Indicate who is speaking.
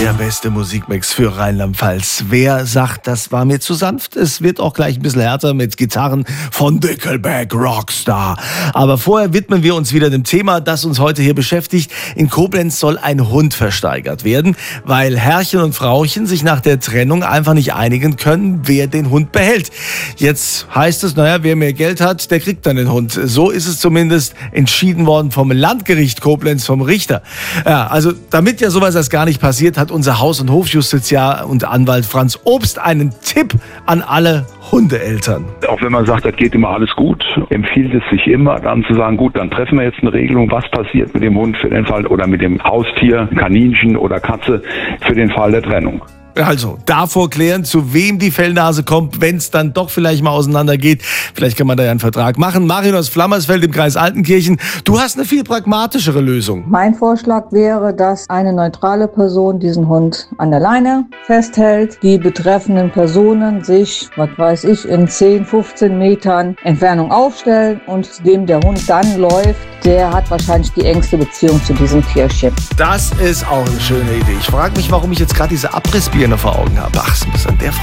Speaker 1: Der beste Musikmix für Rheinland-Pfalz. Wer sagt, das war mir zu sanft? Es wird auch gleich ein bisschen härter mit Gitarren von Nickelback Rockstar. Aber vorher widmen wir uns wieder dem Thema, das uns heute hier beschäftigt. In Koblenz soll ein Hund versteigert werden, weil Herrchen und Frauchen sich nach der Trennung einfach nicht einigen können, wer den Hund behält. Jetzt heißt es, naja, wer mehr Geld hat, der kriegt dann den Hund. So ist es zumindest entschieden worden vom Landgericht Koblenz, vom Richter. Ja, also damit ja sowas erst gar nicht passiert, hat unser Haus- und Hofjustiziar und Anwalt Franz Obst einen Tipp an alle Hundeeltern.
Speaker 2: Auch wenn man sagt, das geht immer alles gut, empfiehlt es sich immer dann zu sagen, gut, dann treffen wir jetzt eine Regelung, was passiert mit dem Hund für den Fall oder mit dem Haustier, Kaninchen oder Katze für den Fall der Trennung.
Speaker 1: Also, davor klären, zu wem die Fellnase kommt, wenn es dann doch vielleicht mal auseinandergeht. Vielleicht kann man da ja einen Vertrag machen. Marion aus Flammersfeld im Kreis Altenkirchen, du hast eine viel pragmatischere Lösung.
Speaker 3: Mein Vorschlag wäre, dass eine neutrale Person diesen Hund an der Leine festhält, die betreffenden Personen sich, was weiß ich, in 10, 15 Metern Entfernung aufstellen und dem der Hund dann läuft, der hat wahrscheinlich die engste Beziehung zu diesem Tierchen.
Speaker 1: Das ist auch eine schöne Idee. Ich frage mich, warum ich jetzt gerade diese Abrissbirne vor Augen habe. Ach, es muss an der Frau